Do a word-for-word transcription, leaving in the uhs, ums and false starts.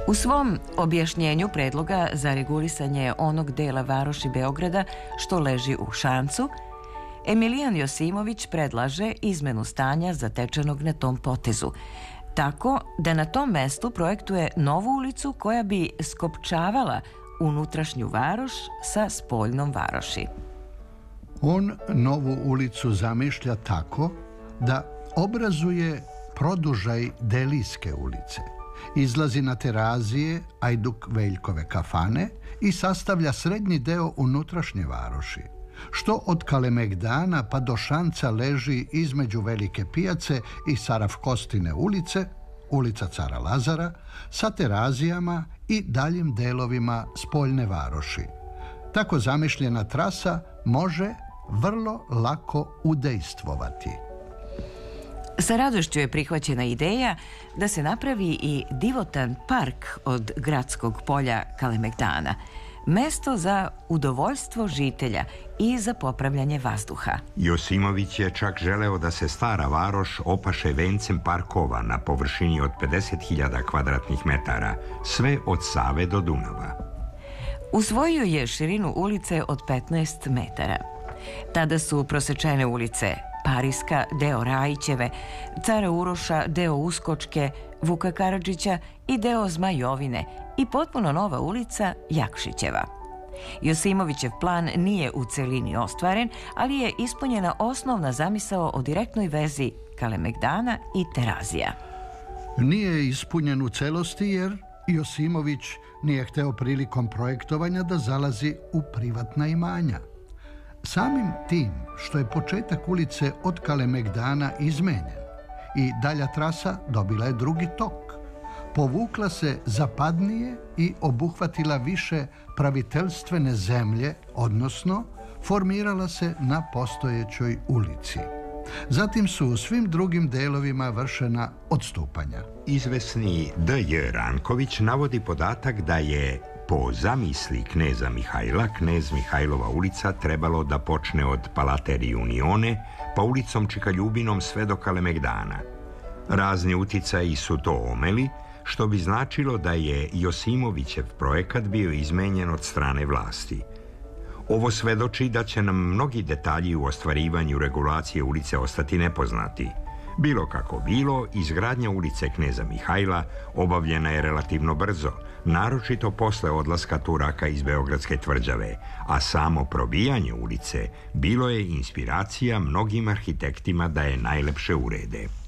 U svom objašnjenju predloga za regulisanje onog dela varoši Beograda što leži u Šancu, Emilijan Josimović predlaže izmenu stanja zatečenog na tom potezu, tako da na tom mestu projektuje novu ulicu koja bi skopčavala unutrašnju varoš sa spoljnom varoši. On novu ulicu zamišlja tako da obrazuje produžaj Delijske ulice, izlazi na Terazije, Ajduk Veljkove kafane i sastavlja srednji deo unutrašnje varoši, što od Kalemegdana pa do Šanca leži između Velike pijace i Saravkostine ulice, ulica Cara Lazara, sa Terazijama i daljim delovima spoljne varoši. Tako zamišljena trasa može vrlo lako udejstvovati. Sa radošću je prihvaćena ideja da se napravi i divotan park od gradskog polja Kalemegdana, mesto za udovoljstvo žitelja i za popravljanje vazduha. Josimović je čak želeo da se stara varoš opaše vencem parkova na površini od pedeset hiljada kvadratnih metara, sve od Save do Dunava. Usvojio je širinu ulice od petnaest metara. Tada su prosečene ulice Pariska, deo Rajićeve, Cara Uroša, deo Uskočke, Vuka Karadžića i deo Zmajovine i potpuno nova ulica Jakšićeva. Josimovićev plan nije u celini ostvaren, ali je ispunjena osnovna zamisao o direktnoj vezi Kalemegdana i Terazija. Nije ispunjen u celosti jer Josimović nije hteo prilikom projektovanja da zalazi u privatna imanja. Samim tim što je početak ulice od Kalemegdana izmenjen i dalja trasa dobila je drugi tok, povukla se zapadnije i obuhvatila više praviteljstvene zemlje, odnosno formirala se na postojećoj ulici. Zatim su u svim drugim delovima vršena odstupanja. Izvesni D J Ranković navodi podatak da je po zamisli kneza Mihajla, knez Mihajlova ulica trebalo da počne od Palatere Unione, pa ulicom Čika-Ljubinom sve do Kalemegdana. Razni uticaji su to omeli, što bi značilo da je Josimovićev projekat bio izmenjen od strane vlasti. Ovo svedoči da će nam mnogi detalji u ostvarivanju regulacije ulice ostati nepoznati. Bilo kako bilo, izgradnja ulice kneza Mihajla obavljena je relativno brzo, naročito posle odlaska Turaka iz Beogradske tvrđave, a samo probijanje ulice bilo je inspiracija mnogim arhitektima da je najlepše urede.